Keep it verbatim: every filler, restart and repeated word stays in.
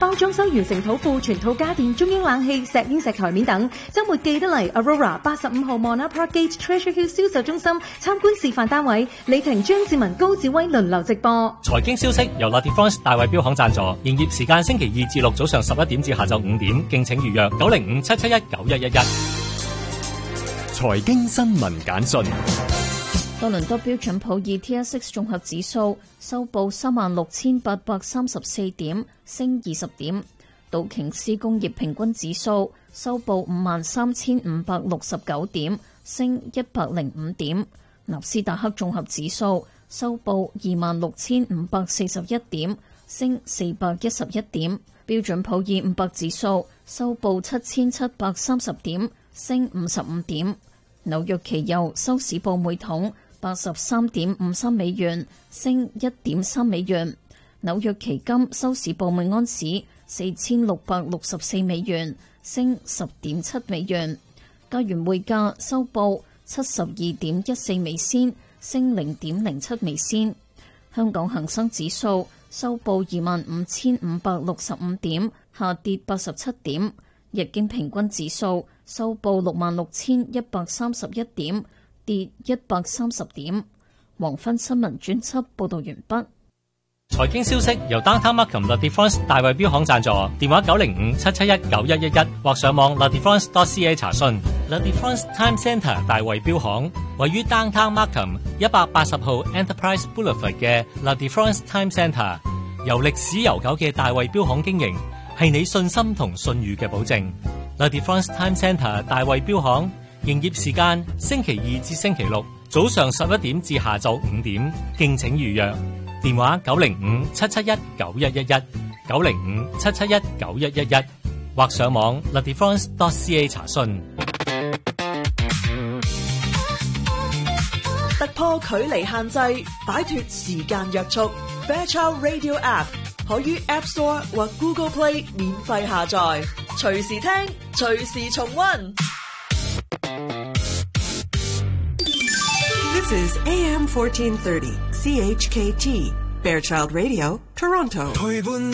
當裝修完成土庫、全套家電、中央冷氣、石英石台面等，週末記得嚟 Aurora 八十五號 Mona Park Gate Treasure Hill 銷售中心參觀示範單位，李婷、張志文、高志威輪流直播。 財經消息由 La Défense 大衛錶行贊助，營業時間星期二至六早上十一點至下晝五點，敬請預約九零五七七一九一一一。 財經新聞簡訊。 多倫多標準普爾 T S X 綜合指數收報三萬六千八百三十四點，升二十點。道瓊斯工業平均指數收報五萬三千五百六十九點，升一百零五點。納斯達克綜合指數收報二萬六千五百四十一點，升四百一十一點。標準普爾五百指數收報七千七百三十點，升五十五點。紐約期油收市報每桶八十三點五三美元，升一點三美元。紐約期金收市報每安士四千六百六十四美元，升十點七美元。加元匯價收報七十二點一四美仙，升零點零七美仙。香港恒生指數收報二萬五千五百六十五點，下跌八十七點。日經平均指數收報六萬六千一百三十一點，跌一百三十點。黃昏新聞專輯報道完畢。 財經消息由 Downtown Markham La Défense 大衛錶行贊助，電話九零五七七一九一一一或上網 La Défense dot C A 查詢。La Défense Time Centre 大衛錶行位於 Downtown Markham 一百八十號 Enterprise Boulevard 嘅 La Défense Time Centre， 由歷史悠久嘅大衛錶行經營，係你信心同信譽嘅保證。La Défense Time Centre 大衛錶行營業時間星期二至星期六早上十一點至下晝五點，敬請預約。電話九零五七七一九一一一，九零五七七一九一一一，或上網 La Défense dot C A 查詢。 突破距離限制，擺脫時間約束。Fairchild Radio App 可於 App Store 或 Google Play 免費下載，隨時聽，隨時重溫。 This is A M fourteen thirty, C H K T, Fairchild Radio, Toronto.